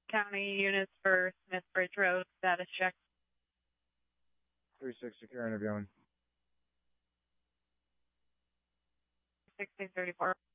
County units for Smith Bridge Road, status check. 360 care interviewing. 1634.